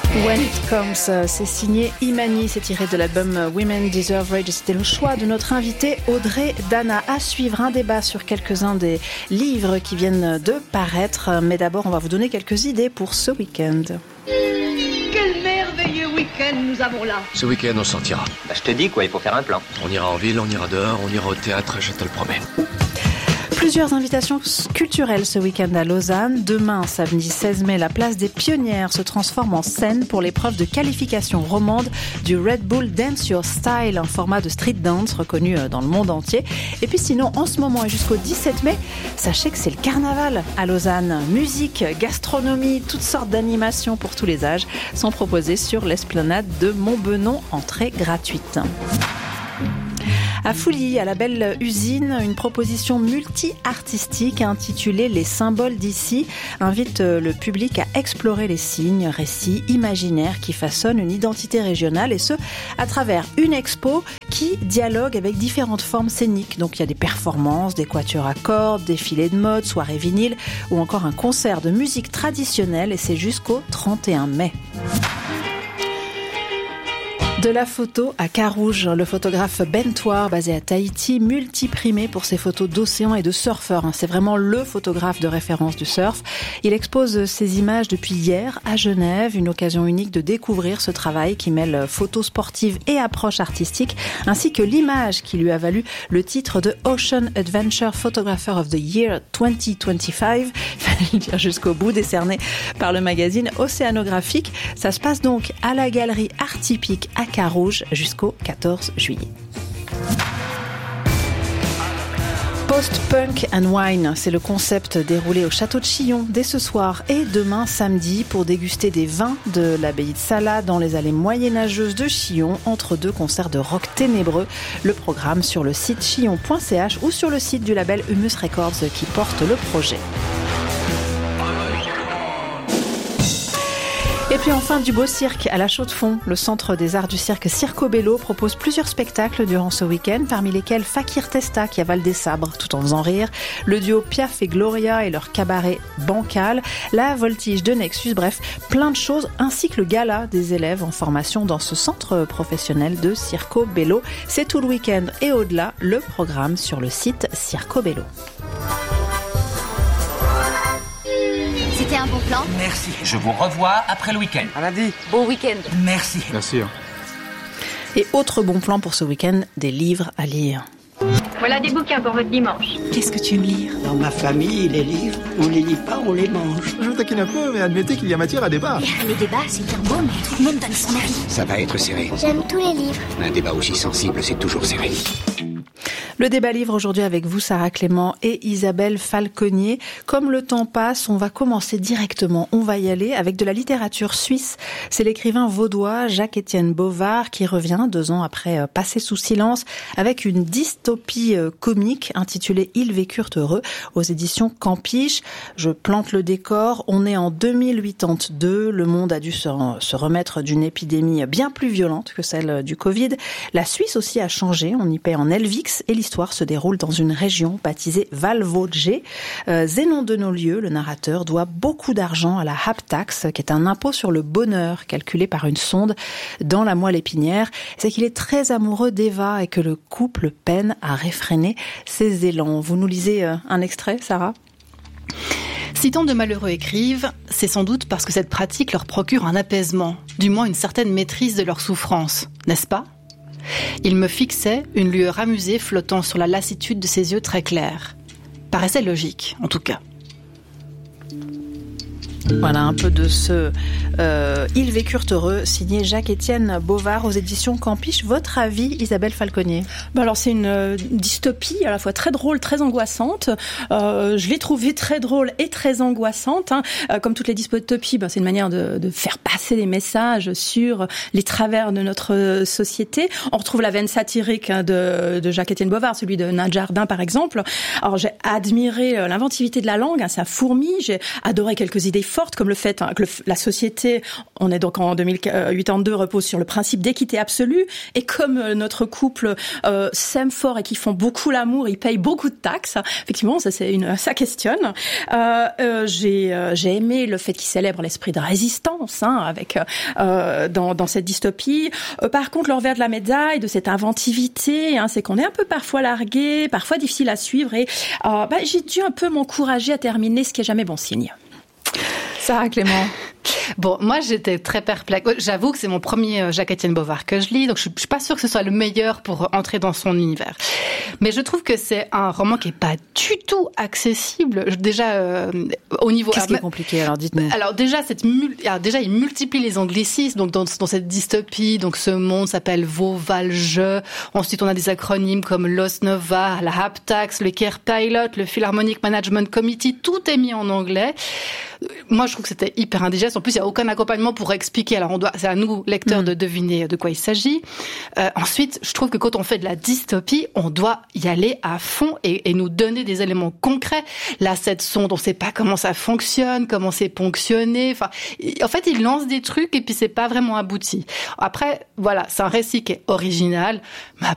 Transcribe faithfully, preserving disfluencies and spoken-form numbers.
When It Comes, c'est signé Imani, c'est tiré de l'album Women Deserve Rage. C'était le choix de notre invitée Audrey Dana. À suivre un débat sur quelques-uns des livres qui viennent de paraître. Mais d'abord, on va vous donner quelques idées pour ce week-end. Quel merveilleux week-end nous avons là. Ce week-end, on sortira. Bah, je te dis quoi, il faut faire un plan. On ira en ville, on ira dehors, on ira au théâtre, je te le promets. Plusieurs invitations culturelles ce week-end à Lausanne. Demain, samedi seize mai, la place des Pionnières se transforme en scène pour l'épreuve de qualification romande du Red Bull Dance Your Style, un format de street dance reconnu dans le monde entier. Et puis sinon, en ce moment et jusqu'au dix-sept mai, sachez que c'est le carnaval à Lausanne. Musique, gastronomie, toutes sortes d'animations pour tous les âges sont proposées sur l'esplanade de Montbenon, entrée gratuite. À Fouilly, à la belle usine, une proposition multi-artistique intitulée Les symboles d'ici invite le public à explorer les signes, récits, imaginaires qui façonnent une identité régionale, et ce, à travers une expo qui dialogue avec différentes formes scéniques. Donc il y a des performances, des quatuors à cordes, défilés de mode, soirées vinyles ou encore un concert de musique traditionnelle, et c'est jusqu'au trente et un mai. De la photo à Carouge, le photographe Ben Thouar, basé à Tahiti, multiprimé pour ses photos d'océan et de surfeurs. C'est vraiment le photographe de référence du surf. Il expose ses images depuis hier à Genève, une occasion unique de découvrir ce travail qui mêle photos sportives et approche artistique, ainsi que l'image qui lui a valu le titre de Ocean Adventure Photographer of the Year vingt vingt-cinq, il fallait le dire jusqu'au bout, décerné par le magazine Océanographique. Ça se passe donc à la galerie Art Typique à Carouge jusqu'au quatorze juillet. Post-punk and wine, c'est le concept déroulé au château de Chillon dès ce soir et demain samedi pour déguster des vins de l'abbaye de Sala dans les allées moyenâgeuses de Chillon entre deux concerts de rock ténébreux. Le programme sur le site chillon point c h ou sur le site du label Humus Records qui porte le projet. Et puis enfin, du beau cirque à la Chaux-de-Fonds. Le Centre des Arts du Cirque Circo Bello propose plusieurs spectacles durant ce week-end, parmi lesquels Fakir Testa qui avale des sabres tout en faisant rire, le duo Piaf et Gloria et leur cabaret bancal, la voltige de Nexus, bref, plein de choses, ainsi que le gala des élèves en formation dans ce centre professionnel de Circo Bello. C'est tout le week-end et au-delà, le programme sur le site Circo Bello. C'était un bon plan. Merci. Je vous revois après le week-end. À lundi. Bon week-end. Merci. Bien sûr. Et autre bon plan pour ce week-end, des livres à lire. Voilà des bouquins pour votre dimanche. Qu'est-ce que tu aimes lire? Dans ma famille, les livres, on les lit pas, on les mange. Je vous taquine un peu, mais admettez qu'il y a matière à débat. Les débats, c'est bien beau, mais tout le monde donne son avis. Ça va être serré. J'aime tous les livres. Un débat aussi sensible, c'est toujours serré. Le débat livre aujourd'hui avec vous, Sarah Clément et Isabelle Falconier. Comme le temps passe, on va commencer directement. On va y aller avec de la littérature suisse. C'est l'écrivain vaudois Jacques-Étienne Bovard qui revient deux ans après Passer sous silence avec une dystopie comique intitulée Ils vécurent heureux aux éditions Campiche. Je plante le décor. On est en deux mille quatre-vingt-deux. Le monde a dû se, se remettre d'une épidémie bien plus violente que celle du Covid. La Suisse aussi a changé. On y paie en Helvix et l'histoire se déroule dans une région baptisée Val-Vaudger. Euh, Zénon de Nolieu, le narrateur, doit beaucoup d'argent à la Haptax, qui est un impôt sur le bonheur calculé par une sonde dans la moelle épinière. C'est qu'il est très amoureux d'Eva et que le couple peine à réfréner ses élans. Vous nous lisez euh, un extrait, Sarah ? Si tant de malheureux écrivent, c'est sans doute parce que cette pratique leur procure un apaisement, du moins une certaine maîtrise de leur souffrance, n'est-ce pas ? Il me fixait, une lueur amusée flottant sur la lassitude de ses yeux très clairs. Paraissait logique, en tout cas. Voilà un peu de ce euh, Ils vécurent heureux, signé Jacques-Étienne Bovard aux éditions Campiche. Votre avis, Isabelle Falconier ? Ben alors c'est une euh, dystopie à la fois très drôle, très angoissante. Euh, je l'ai trouvée très drôle et très angoissante. Hein. Euh, comme toutes les dystopies, ben, c'est une manière de, de faire passer des messages sur les travers de notre société. On retrouve la veine satirique hein, de, de Jacques-Étienne Bovard, celui de Nain Jardin par exemple. Alors j'ai admiré l'inventivité de la langue, hein, ça fourmille. J'ai adoré quelques idées fortes, comme le fait hein, que le, la société, on est donc en deux mille quatre-vingt-deux, repose sur le principe d'équité absolue, et comme euh, notre couple euh, s'aime fort et qu'ils font beaucoup l'amour, ils payent beaucoup de taxes. Effectivement, ça c'est une, ça questionne. Euh, euh, j'ai, euh, j'ai aimé le fait qu'ils célèbrent l'esprit de résistance, hein, avec euh, dans, dans cette dystopie. Euh, par contre, l'envers de la médaille de cette inventivité, hein, c'est qu'on est un peu parfois largué, parfois difficile à suivre, et euh, bah, j'ai dû un peu m'encourager à terminer, ce qui est jamais bon signe. Sarah Clément. Bon, moi j'étais très perplexe. J'avoue que c'est mon premier Jacques-Étienne Bovard que je lis, donc je suis pas sûre que ce soit le meilleur pour entrer dans son univers. Mais je trouve que c'est un roman qui est pas du tout accessible. Déjà euh, au niveau. Qu'est-ce qui est compliqué alors dites-nous. Alors déjà cette mul... alors, déjà il multiplie les anglicismes. Donc dans, dans cette dystopie, donc ce monde s'appelle Vauvalje. Ensuite on a des acronymes comme Los Nova, la Haptax, le Care Pilot, le Philharmonic Management Committee. Tout est mis en anglais. Moi, je trouve que c'était hyper indigeste. En plus, il n'y a aucun accompagnement pour expliquer. Alors, on doit, c'est à nous, lecteurs, mmh. de deviner de quoi il s'agit. Euh, ensuite, je trouve que quand on fait de la dystopie, on doit y aller à fond et, et nous donner des éléments concrets. Là, cette sonde, on ne sait pas comment ça fonctionne, comment c'est ponctionné. Enfin, en fait, il lance des trucs et puis c'est pas vraiment abouti. Après, voilà, c'est un récit qui est original, mais